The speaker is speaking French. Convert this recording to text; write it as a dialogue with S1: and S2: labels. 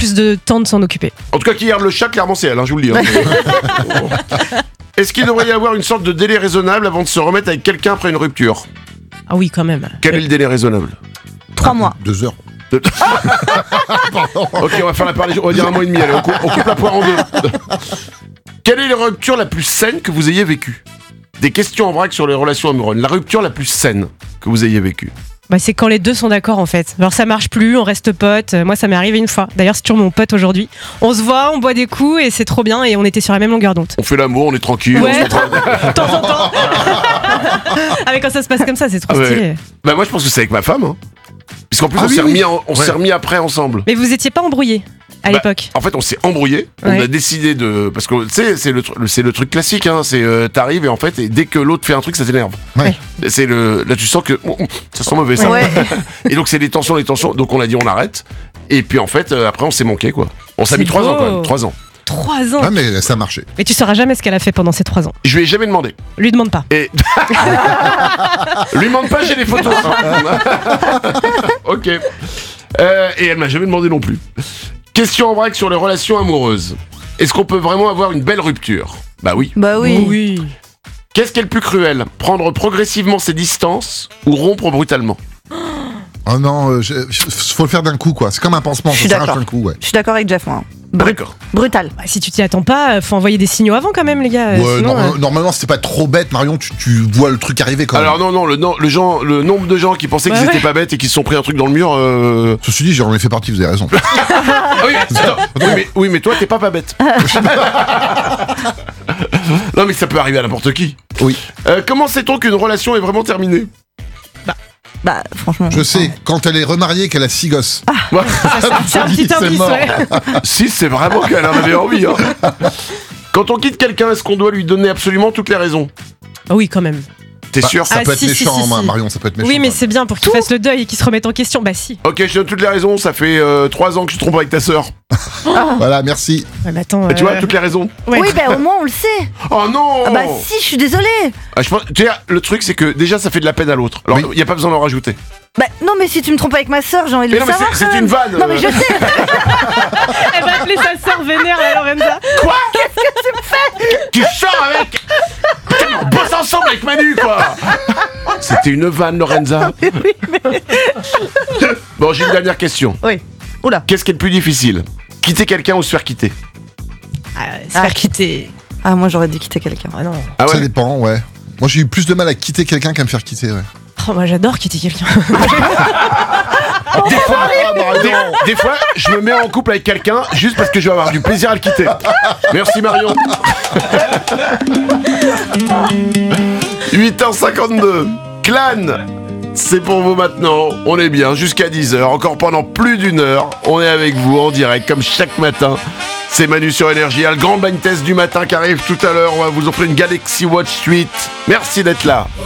S1: plus de temps de s'en occuper.
S2: En tout cas, qui garde le chat, clairement, c'est elle, je vous le dis. Est-ce qu'il devrait y avoir une sorte de délai raisonnable avant de se remettre avec quelqu'un après une rupture ?
S1: Ah oui, quand même.
S2: Quel est le délai raisonnable ?
S3: 3 mois.
S4: 2 heures.
S2: Ok, on va faire la part des jours. On va dire 1 mois et demi. Allez, on coupe la poire en 2. Quelle est la rupture la plus saine que vous ayez vécue ? Des questions en vrac sur les relations amoureuses. La rupture la plus saine que vous ayez vécue.
S1: Bah, c'est quand les deux sont d'accord en fait. Alors ça marche plus, on reste potes. Moi ça m'est arrivé une fois. D'ailleurs c'est toujours mon pote aujourd'hui. On se voit, on boit des coups et c'est trop bien et on était sur la même longueur d'onde.
S2: On fait l'amour, on est tranquille.
S1: Ouais,
S2: on se
S1: de temps en temps. Ah mais quand ça se passe comme ça, c'est trop stylé.
S2: Bah moi je pense que c'est avec ma femme. Puisqu'en plus
S4: Ah
S2: on
S4: oui,
S2: s'est
S4: oui.
S2: remis après ensemble.
S1: Mais vous étiez pas embrouillés à l'époque?
S2: En fait, on s'est embrouillé.
S1: Ouais.
S2: On a décidé de, parce que tu sais, c'est le truc classique. C'est t'arrives et en fait, et dès que l'autre fait un truc, ça t'énerve.
S4: Ouais.
S2: C'est là, tu sens que ça sent mauvais ça.
S3: Ouais.
S2: Et donc c'est les tensions. Donc on a dit on arrête. Et puis en fait, après on s'est manqué quoi. On s'est
S1: C'est
S2: mis 3 ans
S1: beau.
S2: quand même. 3 ans.
S1: 3 ans.
S4: Ah, mais ça a marché.
S1: Mais tu sauras jamais ce qu'elle a fait pendant ces 3 ans.
S2: Je lui ai jamais demandé.
S1: Lui demande pas.
S2: Et lui demande pas, j'ai les photos. Ok. Et elle m'a jamais demandé non plus. Question en vrac sur les relations amoureuses. Est-ce qu'on peut vraiment avoir une belle rupture ? Bah oui.
S3: Bah oui.
S1: Oui.
S2: Qu'est-ce qui est le plus cruel ? Prendre progressivement ses distances ou rompre brutalement ?
S4: Oh non, faut le faire d'un coup, quoi. C'est comme un pansement,
S3: Je
S4: ça
S3: suis
S4: s'arrache
S3: d'accord.
S4: d'un coup, ouais.
S3: Je suis d'accord avec Jeff, moi.
S2: D'accord.
S3: Brutal.
S1: Bah, si tu t'y attends pas, faut envoyer des signaux avant quand même les gars.
S4: Ouais,
S1: Sinon,
S4: normalement, c'était pas trop bête, Marion, tu vois le truc arriver quand même.
S2: Alors non, le nombre de gens qui pensaient qu'ils
S1: Ouais,
S2: étaient
S1: ouais.
S2: pas bêtes et qui se sont pris un truc dans le mur...
S4: Ceci dit, j'en ai fait partie, vous avez raison.
S2: Ah oui, attends, oui, mais toi, t'es pas bête. Non, mais ça peut arriver à n'importe qui.
S4: Oui.
S2: Comment sait-on qu'une relation est vraiment terminée ?
S3: Bah, franchement.
S4: Je sais, quand elle est remariée, qu'elle a 6 gosses.
S2: Ouais.
S1: c'est un petit
S4: C'est
S1: indice,
S4: mort.
S1: ouais.
S2: Si, c'est vraiment qu'elle en avait envie. Quand on quitte quelqu'un, est-ce qu'on doit lui donner absolument toutes les raisons ?
S1: Ah oui, quand même.
S2: T'es sûr ?
S4: Ça
S1: Ah,
S4: peut être
S1: si,
S4: méchant,
S1: si, si.
S4: Marion, ça peut être méchant.
S1: Oui, mais
S4: quand
S1: c'est bien pour qu'il fasse le deuil et qu'il se remette en question. Bah si.
S2: Ok, je donne toutes les raisons. Ça fait 3 ans que je te trompe avec ta sœur.
S4: même. Voilà, merci.
S1: Ouais, mais attends.
S2: Et tu vois, toutes les raisons.
S1: Ouais.
S3: Oui, bah au moins on le sait.
S2: Oh non
S3: Ah bah si, je suis désolée.
S2: Je pense, tu sais, le truc, c'est que déjà, ça fait de la peine à l'autre. Alors, il
S4: Oui.
S2: y a pas besoin d'en rajouter.
S3: Bah non, mais si tu me trompes avec ma sœur, j'ai envie de
S2: Mais
S3: le
S2: non, mais
S3: savoir.
S2: c'est
S3: quand même.
S2: une vanne.
S3: Non, mais je sais.
S1: Elle va appeler sa sœur vénère à Lorenza.
S2: Quoi ? Qu'est-ce que tu me fais ? Tu sors avec... Putain, on bosse ensemble avec Manu, quoi. C'était une vanne, Lorenza. Bon, j'ai une dernière question.
S3: Oui. Oula.
S2: Qu'est-ce qui est le plus difficile ? Quitter quelqu'un ou se faire quitter ?
S1: Se faire quitter.
S3: Ah, moi j'aurais dû quitter quelqu'un.
S1: Ah non.
S2: Ah
S4: Ça
S2: ouais ?
S4: dépend, ouais. Moi, j'ai eu plus de mal à quitter quelqu'un qu'à me faire quitter, ouais.
S1: Oh, moi j'adore quitter quelqu'un.
S2: Des fois, je me mets en couple avec quelqu'un juste parce que je vais avoir du plaisir à le quitter. Merci Marion. 8h52. Clan, c'est pour vous maintenant. On est bien jusqu'à 10h. Encore pendant plus d'une heure. On est avec vous en direct comme chaque matin. C'est Manu sur Énergie. Il y a le grand blind test du matin qui arrive tout à l'heure. On va vous offrir une Galaxy Watch 8. Merci d'être là.